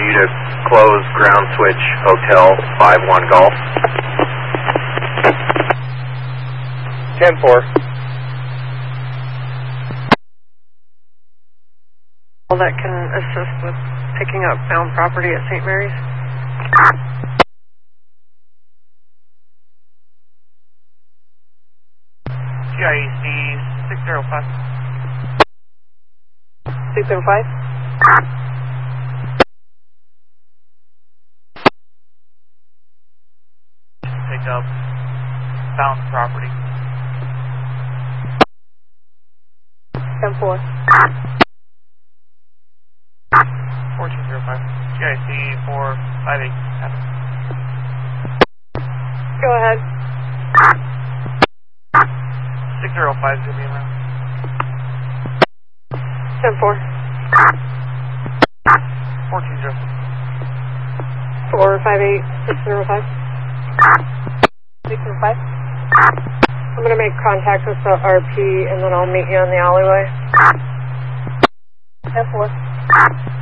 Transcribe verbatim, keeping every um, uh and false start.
you to close ground switch Hotel five one Golf. ten four. Well, that can assist with picking up found property at Saint Mary's. G I E C six zero five. six zero five? Pick up found property. ten four. fourteen zero five. G I C four five eight. Go ahead. six zero five is going to be around. ten four. fourteen zero. four five eight six zero five. six zero five. I'm going to make contact with the R P and then I'll meet you in the alleyway. ten four.